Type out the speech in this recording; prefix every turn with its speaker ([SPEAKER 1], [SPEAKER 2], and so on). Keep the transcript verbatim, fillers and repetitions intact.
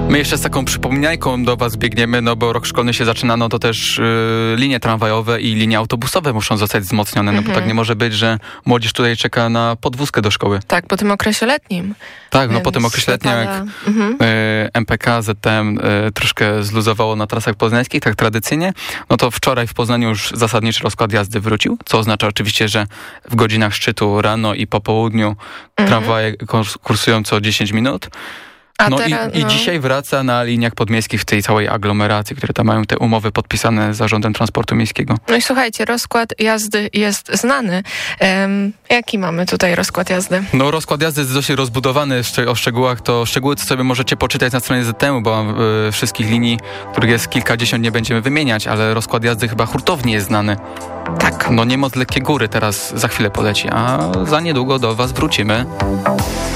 [SPEAKER 1] My jeszcze z taką przypominajką do was biegniemy, no bo rok szkolny się zaczyna, no to też y, linie tramwajowe i linie autobusowe muszą zostać wzmocnione, no
[SPEAKER 2] Mhm.
[SPEAKER 1] bo tak nie może być, że młodzież tutaj czeka na podwózkę do szkoły.
[SPEAKER 2] Tak, po tym okresie letnim.
[SPEAKER 1] Tak, no
[SPEAKER 2] Więc
[SPEAKER 1] po tym okresie letnim, jak
[SPEAKER 2] wypada- Mhm.
[SPEAKER 1] y, M P K, Z T M y, troszkę zluzowało na trasach poznańskich, tak tradycyjnie, no to wczoraj w Poznaniu już zasadniczy rozkład jazdy wrócił, co oznacza oczywiście, że w godzinach szczytu rano i po południu
[SPEAKER 2] Mhm.
[SPEAKER 1] tramwaje kurs- kursują co dziesięć minut.
[SPEAKER 2] A
[SPEAKER 1] No,
[SPEAKER 2] teraz,
[SPEAKER 1] i, i dzisiaj wraca na liniach podmiejskich w tej całej aglomeracji, które tam mają te umowy podpisane z Zarządem Transportu Miejskiego.
[SPEAKER 2] No i słuchajcie, rozkład jazdy jest znany. Um, jaki mamy tutaj rozkład jazdy?
[SPEAKER 1] No rozkład jazdy jest dosyć rozbudowany, szcz- o szczegółach to szczegóły to sobie możecie poczytać na stronie Z T M-u, bo y, wszystkich linii, których jest kilkadziesiąt, nie będziemy wymieniać, ale rozkład jazdy chyba hurtownie jest znany.
[SPEAKER 2] Tak.
[SPEAKER 1] No Niemoc Lekkie Góry teraz za chwilę poleci, a za niedługo do was wrócimy.